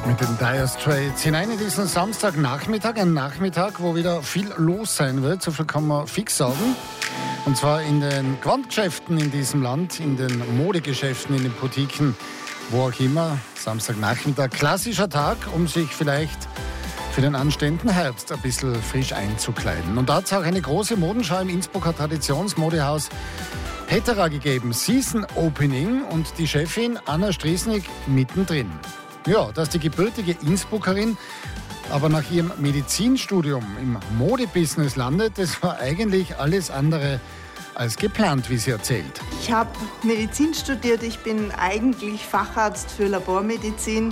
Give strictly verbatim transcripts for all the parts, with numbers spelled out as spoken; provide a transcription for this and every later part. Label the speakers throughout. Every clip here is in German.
Speaker 1: Mit den Dire Straits hinein in diesen Samstagnachmittag, ein Nachmittag, wo wieder viel los sein wird, so viel kann man fix sagen. Und zwar in den Gewandgeschäften in diesem Land, in den Modegeschäften, in den Boutiquen, wo auch immer. Samstagnachmittag, klassischer Tag, um sich vielleicht für den anstehenden Herbst ein bisschen frisch einzukleiden. Und da hat es auch eine große Modenschau im Innsbrucker Traditionsmodehaus Hetera gegeben. Season Opening und die Chefin Anna Striesnig mittendrin. Ja, dass die gebürtige Innsbruckerin aber nach ihrem Medizinstudium im Modebusiness landet, das war eigentlich alles andere als geplant, wie sie erzählt.
Speaker 2: Ich habe Medizin studiert, ich bin eigentlich Facharzt für Labormedizin.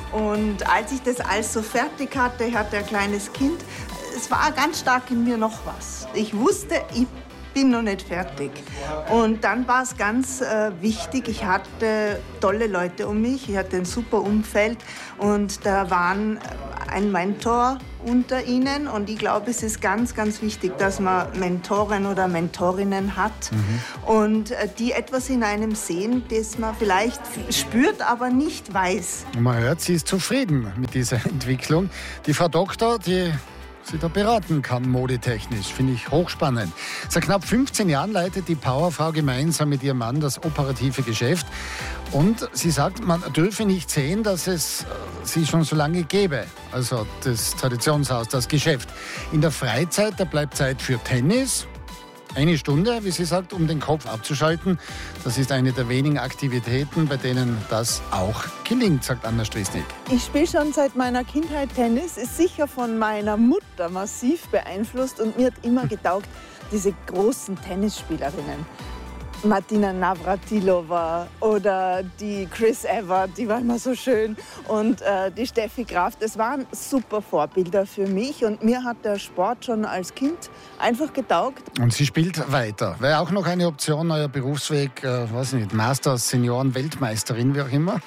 Speaker 2: Und als ich das alles so fertig hatte, ich hatte ein kleines Kind, es war ganz stark in mir noch was. Ich wusste, ich bin noch nicht fertig. Und dann war es ganz äh, wichtig, ich hatte tolle Leute um mich, ich hatte ein super Umfeld und da waren ein Mentor unter ihnen und ich glaube, es ist ganz, ganz wichtig, dass man Mentoren oder Mentorinnen hat mhm. und äh, die etwas in einem sehen, das man vielleicht spürt, aber nicht weiß.
Speaker 1: Man hört, sie ist zufrieden mit dieser Entwicklung. Die Frau Doktor, die sie da beraten kann, modetechnisch. Finde ich hochspannend. Seit knapp fünfzehn Jahren leitet die Powerfrau gemeinsam mit ihrem Mann das operative Geschäft. Und sie sagt, man dürfe nicht sehen, dass es sie schon so lange gäbe. Also das Traditionshaus, das Geschäft. In der Freizeit, da bleibt Zeit für Tennis. Eine Stunde, wie sie sagt, um den Kopf abzuschalten. Das ist eine der wenigen Aktivitäten, bei denen das auch gelingt, sagt Anna Striesnig.
Speaker 2: Ich spiele schon seit meiner Kindheit Tennis, ist sicher von meiner Mutter massiv beeinflusst und mir hat immer getaugt, diese großen Tennisspielerinnen. Martina Navratilova oder die Chris Evert, die war immer so schön. Und äh, die Steffi Graf, das waren super Vorbilder für mich. Und mir hat der Sport schon als Kind einfach getaugt.
Speaker 1: Und sie spielt weiter. Wäre auch noch eine Option, neuer Berufsweg, äh, weiß ich nicht, Masters, Senioren, Weltmeisterin, wie auch immer.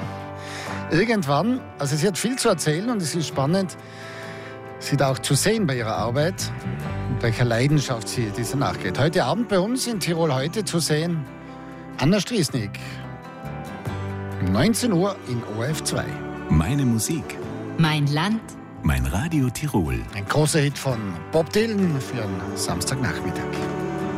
Speaker 1: Irgendwann, also sie hat viel zu erzählen und es ist spannend, sie da auch zu sehen bei ihrer Arbeit, mit welcher Leidenschaft sie dieser nachgeht. Heute Abend bei uns in Tirol heute zu sehen, Anna Striesnig. Um neunzehn Uhr in O R F zwei.
Speaker 3: Meine Musik.
Speaker 4: Mein Land.
Speaker 3: Mein Radio Tirol.
Speaker 1: Ein großer Hit von Bob Dylan für einen Samstagnachmittag.